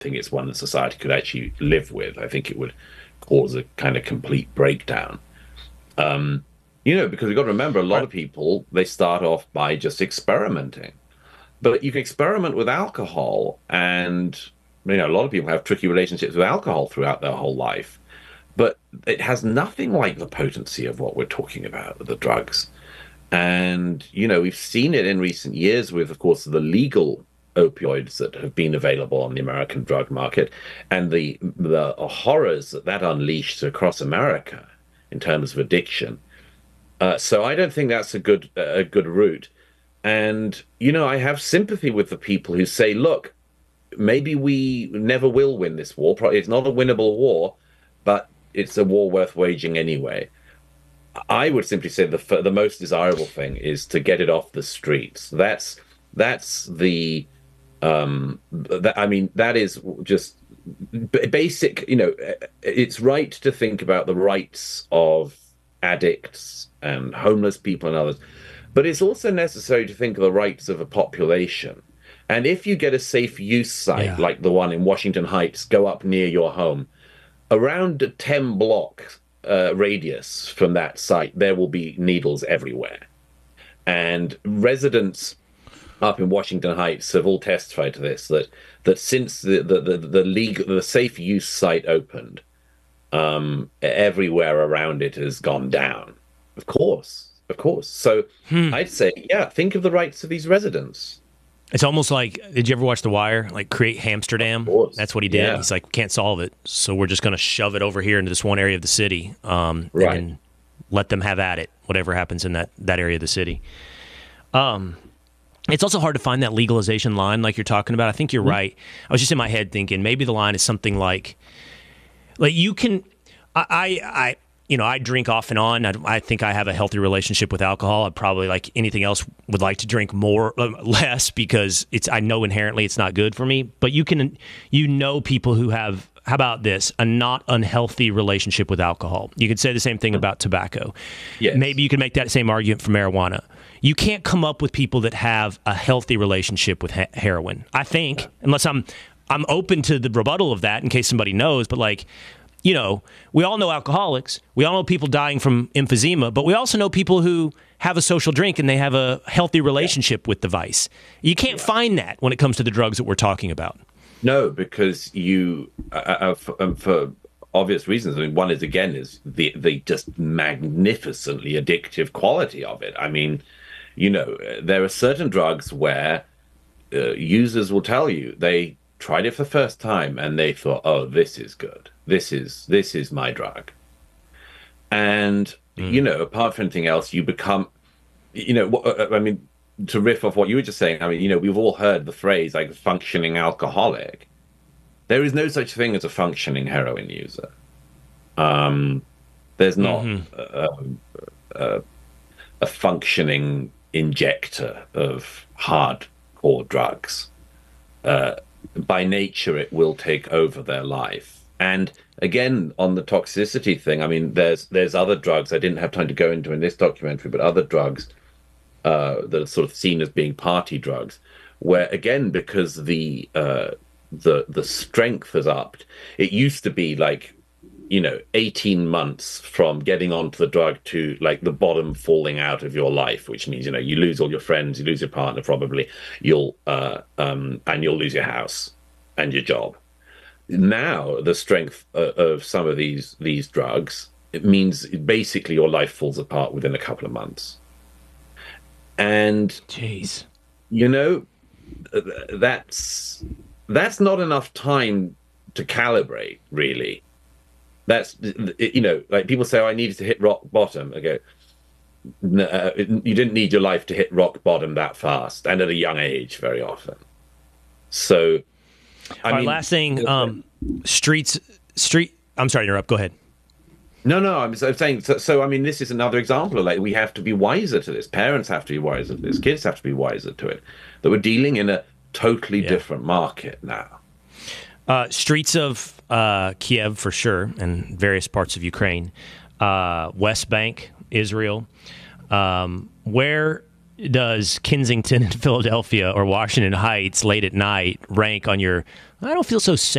think it's one that society could actually live with. I think it would cause a kind of complete breakdown. Um, because we've got to remember a lot Right. of people, they start off by just experimenting. But you can experiment with alcohol, and a lot of people have tricky relationships with alcohol throughout their whole life. But it has nothing like the potency of what we're talking about, the drugs. And, we've seen it in recent years with, of course, the legal opioids that have been available on the American drug market and the horrors that unleashed across America in terms of addiction. So I don't think that's a good route. And, I have sympathy with the people who say, look, maybe we never will win this war. Probably it's not a winnable war, but it's a war worth waging anyway. I would simply say the most desirable thing is to get it off the streets. That's the that I mean that is just basic. It's right to think about the rights of addicts and homeless people and others, but it's also necessary to think of the rights of a population. And if you get a safe use site Yeah. like the one in Washington Heights, go up near your home, around a 10 block radius from that site, there will be needles everywhere. And residents up in Washington Heights have all testified to this that since the safe use site opened, everywhere around it has gone down. Of course, of course. So Hmm. I'd say, yeah, think of the rights of these residents. It's almost like, did you ever watch The Wire? Like, create Of Hamsterdam? course, That's what he did. yeah, He's like, can't solve it, so we're just going to shove it over here into this one area of the city, and right. then let them have at it, whatever happens in that area of the city. It's also hard to find that legalization line like you're talking about. I think you're right. I was just in my head thinking maybe the line is something like you can. I drink off and on. I think I have a healthy relationship with alcohol. I probably, like anything else, would like to drink more, less, because I know inherently it's not good for me. But people who have, how about this, a not unhealthy relationship with alcohol. You could say the same thing about tobacco. Yes. Maybe you could make that same argument for marijuana. You can't come up with people that have a healthy relationship with heroin, I think, unless I'm open to the rebuttal of that in case somebody knows. But we all know alcoholics. We all know people dying from emphysema, but we also know people who have a social drink and they have a healthy relationship with the vice. You can't find that when it comes to the drugs that we're talking about. No, because for obvious reasons. I mean, one is again is the just magnificently addictive quality of it. I mean, there are certain drugs where users will tell you they tried it for the first time and they thought, "Oh, this is good. This is my drug." And apart from anything else, you become, I mean, to riff off what you were just saying. I mean, we've all heard the phrase like functioning alcoholic. There is no such thing as a functioning heroin user. Um, there's not Mm-hmm. a functioning injector of hardcore drugs. By nature, it will take over their life. And again, on the toxicity thing, I mean, there's other drugs I didn't have time to go into in this documentary, but other drugs that are sort of seen as being party drugs, where again, because the strength has upped, it used to be like 18 months from getting onto the drug to like the bottom falling out of your life, which means, you lose all your friends, you lose your partner, probably and you'll lose your house and your job. Now, the strength of some of these drugs, it means basically your life falls apart within a couple of months. And, Jeez. you know, that's that's not enough time to calibrate, really. That's like people say, oh, I needed to hit rock bottom. I go, no, you didn't need your life to hit rock bottom that fast and at a young age very often. So, I All right, mean, last thing. Street. I'm sorry to interrupt. Go ahead. no, no, I'm saying, so, I mean, this is another example of like, we have to be wiser to this. Parents have to be wiser to this. Kids have to be wiser to it. That we're dealing in a totally different market now. Streets of Kiev for sure, and various parts of Ukraine, West Bank, Israel. Where does Kensington and Philadelphia or Washington Heights late at night rank on your I don't feel so safe